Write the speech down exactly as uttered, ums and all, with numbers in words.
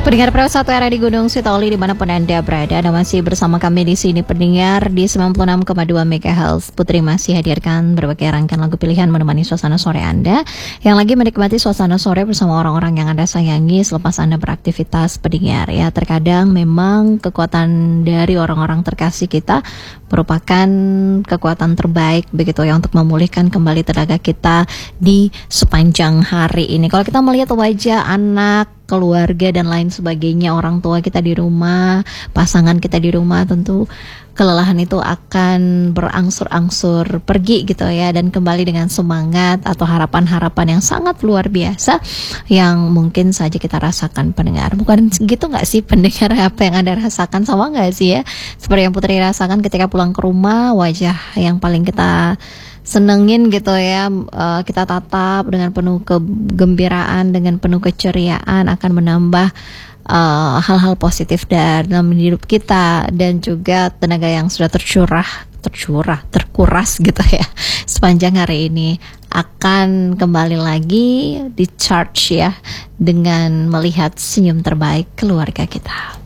Pendengar Pro satu era di Gunung Sitoli dimanapun Anda berada, Anda masih bersama kami di sini pendengar di sembilan puluh enam koma dua megahertz. Putri masih hadirkan berbagai rangkaian lagu pilihan menemani suasana sore Anda yang lagi menikmati suasana sore bersama orang-orang yang Anda sayangi selepas Anda beraktivitas pendengar ya. Terkadang memang kekuatan dari orang-orang terkasih kita merupakan kekuatan terbaik begitu ya untuk memulihkan kembali tenaga kita di sepanjang hari ini. Kalau kita melihat wajah anak, keluarga dan lain sebagainya, orang tua kita di rumah, pasangan kita di rumah, tentu kelelahan itu akan berangsur-angsur pergi gitu ya, dan kembali dengan semangat atau harapan-harapan yang sangat luar biasa yang mungkin saja kita rasakan pendengar. Bukan gitu nggak sih pendengar, apa yang Anda rasakan sama nggak sih ya? Seperti yang Putri rasakan ketika pulang ke rumah, wajah yang paling kita senengin gitu ya, uh, kita tatap dengan penuh kegembiraan, dengan penuh keceriaan akan menambah uh, hal-hal positif dalam hidup kita, dan juga tenaga yang sudah tercurah, tercurah, terkuras gitu ya sepanjang hari ini akan kembali lagi di charge ya dengan melihat senyum terbaik keluarga kita.